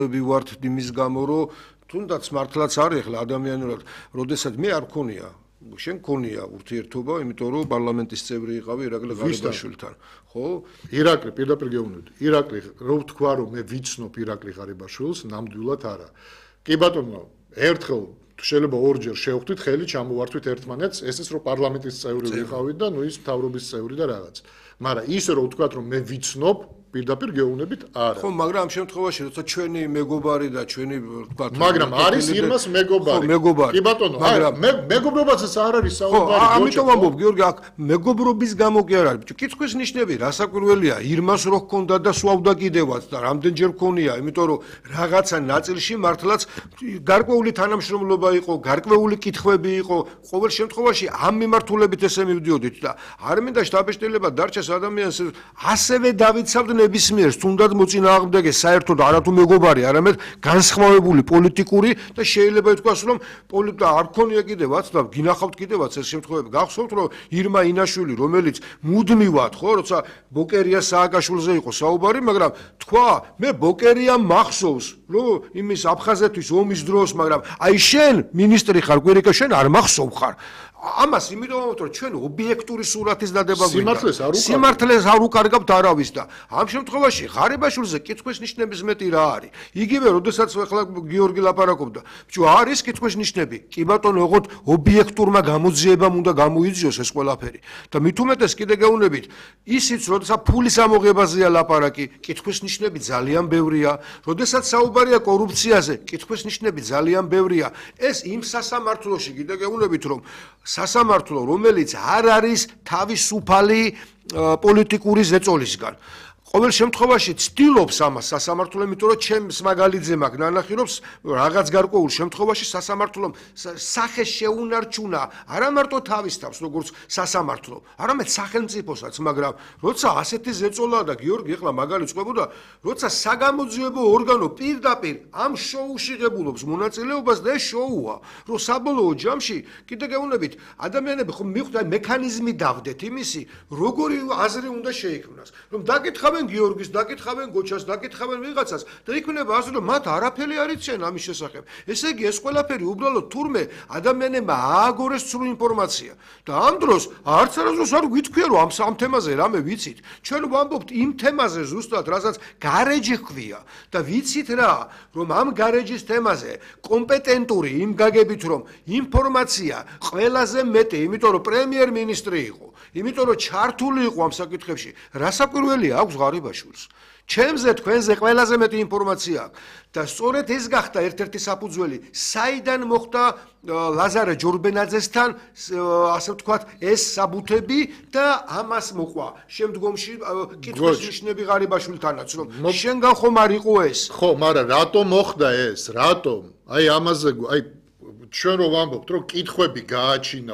ვივართ იმის გამო, რომ თუნდაც მართლაც არის ახლა ადამიანურად, როდესაც მე არ მქონია, შენ მქონია ურთიერთობა, იმიტომ რომ პარლამენტის წევრი იყავი ირაკლი ღარიბაშვილთან, ხო? ირაკლი პირდაპირ გეუბნები. ირაკლი, რო ვთქვა რომ მე ვიცნობ ირაკლი ღარიბაშვილს, ნამდვილად არა. კი ბატონო, ერთხელ შეიძლება ორჯერ შევხვდით ხელი ჩამოვართვით ერთმანეთს, ესეც რომ პარლამენტის წევრი ვიყავით და ნუ ის მთავრობის წევრი და რაღაც. მაგრამ ისე რომ ვთქვათ რომ მე ვიცნობ პირდაპირ გეუბნებით არა. ხო, მაგრამ ამ შემთხვევაში როცა ჩვენი მეგობარი და ჩვენი ვთქვათ მაგრამ არის იმას მეგობარი. ხო, მეგობარი. კი ბატონო, მაგრამ მე მეგობრობასაც არ არის საუბარი. ხო, ამიტომ ამბობ, გიორგი, აქ მეგობრობის გამო კი არ არის. კითხვის ნიშნები რასაკვირველია, ირმას რო ჰქონდა და სვავდა კიდევაც და რამდენჯერ ჰქონია, იმიტომ რომ რაღაცა ნაწილში მართლაც გარკვეული თანამშრომლობა იყო, გარკვეული კითხვები იყო. ყოველ შემთხვევაში ამ მიმართულებით ესე მივდიოდით და არ მინდა შტაბ-შტილება დარჩეს ადამიანს ასევე დავიცავდნენ ნებისმიერს თუნდაც მოწინააღმდეგე საერთოდ არათუ მეგობარი, არამედ განსხვავებული პოლიტიკური და შეიძლება ითქვას რომ პოლიტიკა არ ქონია კიდევაც და გინახავთ კიდევაც ეს შემთხვევები. გახსოვთ რომ ირმა ინაშვილი, რომელიც მუდმივად ხო, როცა ბოკერია სააკაშვილზე იყო საუბარი, მაგრამ თქვა, მე ბოკერია მახსოვს, რომ იმის აფხაზეთის ომის დროს, მაგრამ აი შენ მინისტრი ხარ, კვირიკა შენ არ მახსოვ ხარ. ამას იმიტომ რომ ჩვენ ობიექტური სურათის დადება გვინდა. სიმართლეს არ უკარგავთ არავის და ამ შემთხვევაში ღარიბაშვილზე კითხვის ნიშნების მეტი რა არის? იგივე, როდესაც ახლა გიორგი ლაპარაკობდა, ბიჭო, არის კითხვის ნიშნები. კი ბატონო, ოღონდ ობიექტურმა გამოძიებამ უნდა გამოიძიოს ეს ყველაფერი. და მით უმეტეს კიდე გეუბნებით, ისიც, როდესაც ფულის ამოღებაზეა ლაპარაკი, კითხვის ნიშნები ძალიან ბევრია. როდესაც საუბარია კორუფციაზე, კითხვის ნიშნები ძალიან ბევრია. ეს იმ სასამართლოში კიდე გეუბნებით, რომ სასამართლო, რომელიც არ არის თავისუფალი პოლიტიკური ზეწოლისგან. ყოველ შემთხვევაში ცდილობს ამას სასამართლო, იმიტომ რომ ჩემს მაგალითზე მაგ ნანახირობს რაღაც გარკვეულ შემთხვევაში სასამართლომ სახე შეუნარჩუნა არა მარტო თავის თავს როგორც სასამართლო, არამედ სახელმწიფოსაც, მაგრამ როცა ასეთი ზეწოლაა და გიორგი ახლა მაგალითს ყვებოდა, როცა საგამოძიებო ორგანო პირდაპირ ამ შოუში ღებულობს მონაწილეობას და ეს შოუა, რომ საბოლოო ჯამში კიდე გეუბნებით, ადამიანები ხომ მიხვდათ მექანიზმი დავდეთ იმისი, როგორი აზრი უნდა შეიქმნას, რომ დაკითხავენ გიორგის, დაკითხავენ გოჩას, დაკითხავენ ვიღაცას და იქნება ასე რომ მათ არაფერი არ იციან ამის შესახებ. ესე იგი ეს ყველაფერი უბრალოდ თურმე ადამიანებმა ააგორეს სრულ ინფორმაცია. და ამ დროს არც არასდროს არ გვითქვია რომ ამ თემაზე რამე ვიცით. ჩვენ ვამბობთ იმ თემაზე ზუსტად, რასაც გარეჯი ჰქვია და ვიცით რა, რომ ამ გარეჯის თემაზე კომპეტენტური იმ გაგებით რომ ინფორმაცია ყველაზე მეტი, იმიტომ რომ პრემიერ-მინისტრი იყო, იმიტომ რომ ჩართული იყო ამ საკითხებში, რასაკვირველია აქვს ღარიბაშვილს. ჩემზე თქვენზე ყველაზე მეტი ინფორმაცია აქვს და სწორედ ეს გახდა ერთ-ერთი საფუძველი, საიდან მოხდა ლაზარე ჯორბენაძესთან, ასე ვთქვათ, ეს საბუთები და ამას მოყვა შემდგომში კითხვის ნიშნები ღარიბაშვილთანაც, რომ შენგან ხომ არ იყო ეს? ხო, მაგრამ რატომ მოხდა ეს? რატომ? აი ამაზე, აი ჩვენ რომ ვამბობთ, რომ კითხვები გააჩინა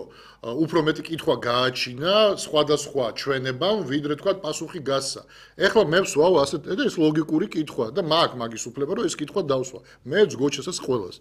უფრო მეტი კითხვა გააჩინა სხვადასხვა ჩვენებამ, ვიდრე თქვა პასუხი გასცა. ეხლა მე ვსვავ ასეთ და ეს ლოგიკური კითხვა და მაქვს მაგის უფლება, რომ ეს კითხვა დავსვა. მეც გოჩასაც ყველას.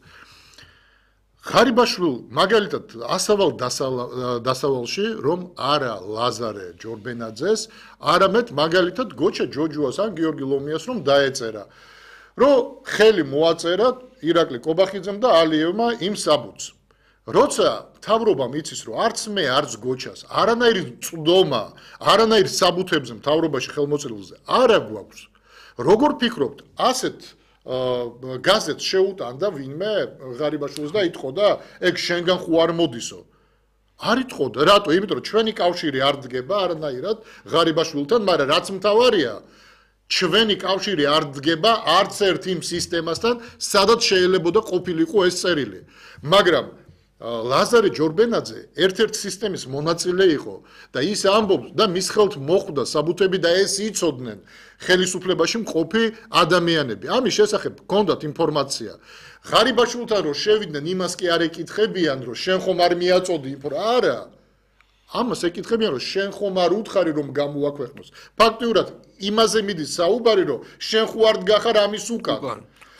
ღარიბაშვილი მაგალითად ასავალ დასავალში, რომ არა ლაზარე ჯორბენაძეს, არამედ მაგალითად გოჩა ჯოჯუას ან გიორგი ლომიას რომ დაეწერა. რომ ხელი მოაწერა ირაკლი კობახიძემ და ალიევმა იმ საბუთს. როცა მთავრობამ იცის რომ არც მე არც გოჩას არანაირი წვდომა, არანაირ საბუთებზე მთავრობაში ხელმოწერილზე არა გვაქვს. როგორ ფიქრობთ, ასეთ გაზეთს შეუტანდა ვინმე ღარიბაშვილს და იტყოდა, ეგ შენგან ხო არ მოდისო. არ იტყოდა, რატო? იმიტომ რომ ჩვენი კავშირი არ დგება არანაირად ღარიბაშვილთან, მაგრამ რაც მთავარია, ჩვენი კავშირი არ დგება არც ერთ იმ სისტემასთან, სადაც შეიძლებოდა ყოფილიყო ეს წერილი. მაგრამ ლაზარე ჯორბენაძე ერთ-ერთ სისტემის მონაწილე იყო და ის ამბობს და მის ხელთ მოხვდა საბუთები და ეს იცოდნენ ხელისუფლებაში მყოფი ადამიანები. ამის შესახებ გქონდათ ინფორმაცია. ღარიბაშვილთან რომ შევიდნენ, იმას კი არ ეკითხებიან, რომ შენ ხომ არ მიაწოდი არა. ამას ეკითხებიან, რომ შენ ხომ არ უთხარი რომ გამოაქვეყნოს. ფაქტიურად იმაზე მიდის საუბარი, რომ შენ ხო არ დგახარ ამის უკან.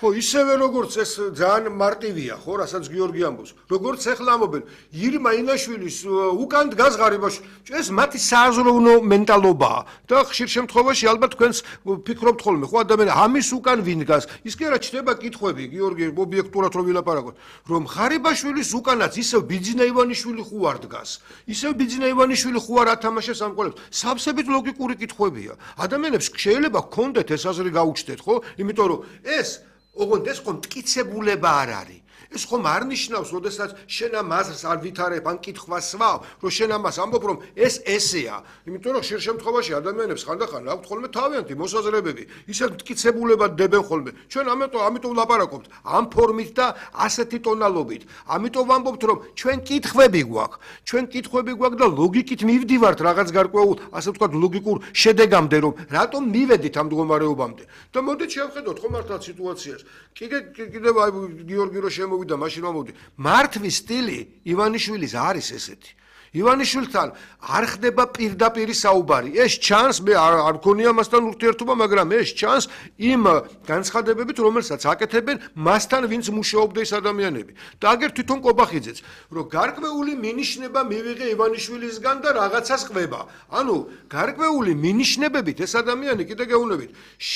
ხო, ისევე როგორც ეს ძალიან მარტივია, ხო, რასაც გიორგი ამბობს. როგორც ახლა ამბობენ, ირმა ინაშვილის უკან დგას ღარიბაში. ეს მათი სააზროვნო მენტალობაა და ხშირ შემთხვევაში ალბათ თქვენს ფიქრობთ ხოლმე, ხო, ადამიანი ამის უკან ვინ დგას? ის კი არა ჩდება კითხვები, გიორგი, ობიექტურად რომ ვილაპარაკოთ, რომ ღარიბაშვილის უკანაც ისევ ბიძინა ივანიშვილი ხო არ დგას. ისევ ბიძინა ივანიშვილი ხო არ ათამაშებს ამ ყველებს. სავსებით ლოგიკური კითხვებია. ადამიანებს შეიძლება ჰქონდეთ ეს აზრი გაუჩნდეთ, ხო? იმიტომ რომ ეს ოღონდ ეს ხომ მტკიცებულება არ არის. ეს ხომ არ ნიშნავს, როდესაც შენ ამ აზრს არ ვითარებ, ან კითხვას სვავ, რომ შენ ამას ამბობ, რომ ეს ესეა. იმიტომ რომ ხშირ შემთხვევაში ადამიანებს ხანდახან აქვთ ხოლმე თავიანთი მოსაზრებები, ისეთ მტკიცებულებად დებენ ხოლმე. ჩვენ ამიტომ ლაპარაკობთ ამ ფორმით და ასეთი ტონალობით. ამიტომ ვამბობთ, რომ ჩვენ კითხვები გვაქვს. ჩვენ კითხვები გვაქვს და ლოგიკით მივდივართ რაღაც გარკვეულ, ასე ვთქვათ, ლოგიკურ შედეგამდე, რომ რატომ მივედით ამ მდგომარეობამდე. და მოდით შევხედოთ ხო მართლა სიტუაციას. კიდევ გიორგი რო და მაშინ მომდი მართვის სტილი ივანიშვილის არის ესეთი ივანიშვილთან არ ხდება პირდაპირი საუბარი ეს ჩანს მე არ მქონია მასთან ურთიერთობა მაგრამ ეს ჩანს იმ განცხადებებით რომელსაც აკეთებენ მასთან ვინც მუშაობდა ეს ადამიანები და აგერ თვითონ კობახიძეც რომ გარკვეული მინიშნება მივიღე ივანიშვილისგან და რაღაცას ყვება ანუ გარკვეული მინიშნებებით ეს ადამიანი კიდე გეუბნებით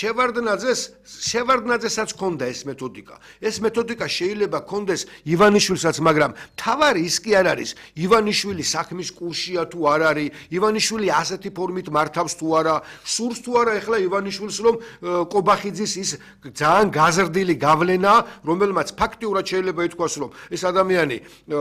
შევარდნაძესაც ჰქონდა ეს მეთოდიკა შეიძლება ჰქონდეს ივანიშვილსაც მაგრამ თავარი ის კი არ არის ივანიშვილი საქმის კურსია თუ არ არის ივანიშვილი ასეთი ფორმით მართავს თუ არა სურს თუ არა ეხლა ივანიშვილს რომ კობახიძის ის ძალიან გაზრდილი გავლენა რომელმაც ფაქტიურად შეიძლება ითქვას რომ ეს ადამიანი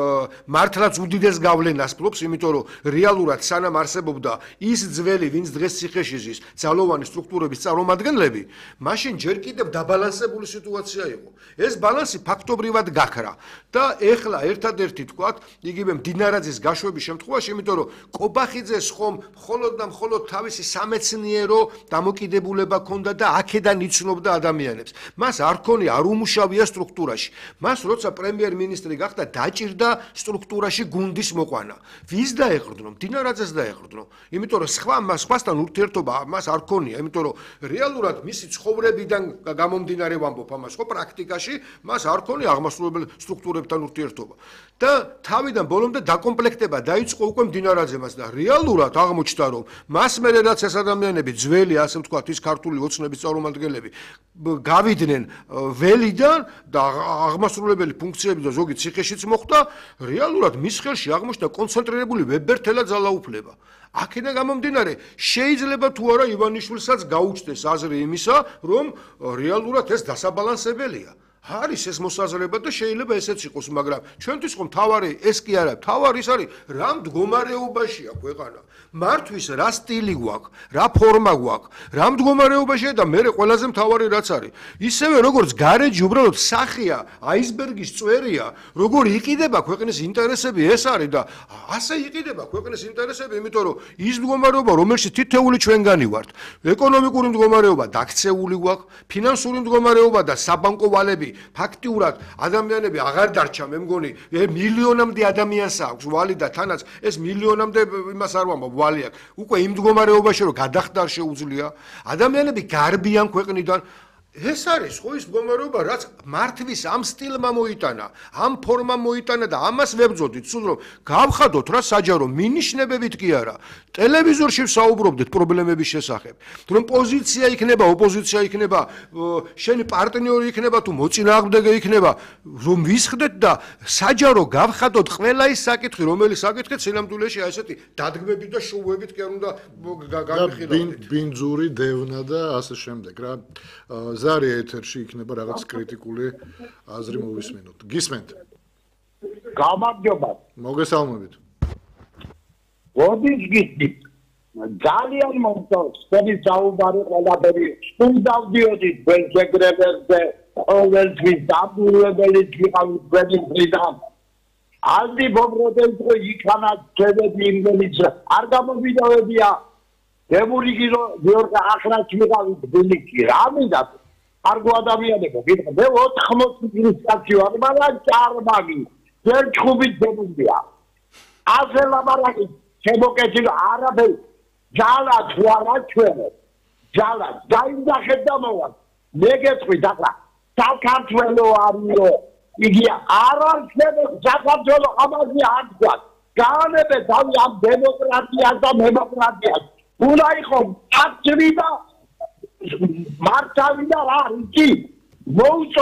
მართლაც უდიდეს გავლენას ფლობს იმიტომ რომ რეალურად სანამ არსებობდა ის ძველი ვინც დღეს ციხეში ზის ძალოვანი სტრუქტურების წარმომადგენლები მაშინ ჯერ კიდევ დაბალანსებული სიტუაცია იყო ეს ბალანსი ფაქტობრივად გაქრა და ეხლა ერთადერთი თქვათ იგივე მდინარაძის გაშვების შემთხვევაში იმიტომ რომ კობახიძეს ხომ მხოლოდ და მხოლოდ თავისი სამეცნიერო დამოკიდებულება ჰქონდა და აქედან იცნობდა ადამიანებს მას არ ქონია არ უმუშავია სტრუქტურაში მას როცა პრემიერ-მინისტრი გახდა დაჭირდა სტრუქტურაში გუნდის მოყვანა ვის დაეყრდნო მდინარაძეს დაეყრდნო იმიტომ რომ სხვასთან ურთიერთობა მას არ ქონია იმიტომ რომ რეალურად მისი ცხოვრებიდან გამომდინარე ვამბობ ამას ხო პრაქტიკაში მას არ ქონია აღმასრულებელ სტრუქტურებთან ურთიერთობა და თავიდან ბოლომდე დაკომპლექტება დაიწყო უკვე მდინარაძემაც და რეალურად აღმოჩნდა რომ მას მერე რაც ეს ადამიანები ძველი ასე ვთქვათ ის ქართული ოცნების წარმომადგენლები გავიდნენ ველიდან და აღმასრულებელი ფუნქციები და ზოგი ციხეშიც მოხვდა რეალურად მის ხელში აღმოჩნდა კონცენტრირებული ვებერთელა ძალაუფლება აქედან გამომდინარე შეიძლება თუ არა ივანიშვილსაც გაუჩნდეს აზრი იმისა რომ რეალურად ეს დასაბალანსებელია არის ეს მოსაზრება და შეიძლება ესეც იყოს მაგრამ ჩვენთვის ხომ თავარი ეს კი არა თავარი ის არის რა მდგომარეობაშია ქვეყანა მართვის რა სტილი გვაქვს რა ფორმა გვაქვს რა მდგომარეობაშია და მე ყველაზე მთავარი რაც არის ისევე როგორც გარეჯი უბრალოდ სახია აისბერგის წვერია როგორ იყიდება ქვეყნის ინტერესები ეს არის და ასე იყიდება ქვეყნის ინტერესები იმიტომ რომ ის მდგომარეობა რომელშიც თითოეული ჩვენგანი ვართ ეკონომიკური მდგომარეობა დაქცეული გვაქვს ფინანსური მდგომარეობა და საბანკო ვალები ფაქტიურად ადამიანები აღარ დარჩა მე მგონი მილიონამდე ადამიანს აქვს ვალი და თანაც ეს მილიონამდე იმას არ ვამბობ ვალი აქვს უკვე იმ მდგომარეობაში რომ გადახდა შეუძლია ადამიანები გარბიან ქვეყნიდან ეს არის ხო ის მდგომარეობა რაც მართვის ამ სტილმა მოიტანა ამ ფორმამ მოიტანა და ამას ვებძოდით სულ რომ გავხადოთ რა საჯარო მინიშნებებით კი არა ტელევიზორში ვსაუბრობდით პრობლემების შესახებ რომ პოზიცია იქნება ოპოზიცია იქნება შენი პარტნიორი იქნება თუ მოწინააღმდეგე იქნება რომ ვისხდეთ და საჯარო გავხადოთ ყველა ის საკითხი რომელიც საკითხი სინამდვილეში აი ესეთი დადგმებით და შოუებით კი არ უნდა გამიხილავდეთ ბინძური დევნა და ასე შემდეგ რა ზარი ეთერში იქნება რაღაც კრიტიკული აზრი მოვისმენოთ. გისმენთ? გამარჯობა. მოგესალმებით. როდის გისმით? ძალიან მომწონს თქვენი საუბარი ყველაფერი. სტუმდავდიოდი თქვენ შეგრებებზე ყოველთვის დამურვებელი ვიყავით თქვენი მხრიდან. ალდი ბობროდელს რო იქანა ჩვენები იმგენიც არ გამომიდოვებია. დემურიგი რო გიორგი ახრაც ვიყავით ბილიკი რა მინდა არგო ადამიანებო გითხე მე 80 წლის კაცი ვარ მაგრამ ჭარმაგი ვერ ჩხუბით დემუნდია ასე ლაბარაკი შემოკეთილი არაფერი ძალა თუ არა ჩვენ ძალა დაინახეთ და მოვა მე გეტყვით ახლა საქართველო არისო იგი არ არსებობს საქართველო ამაზე არ თქვა გაანებე დავი ამ დემოკრატიას და დემოკრატიას უნდა იყოს აქტივი და მართავი და რა იცი მოუწო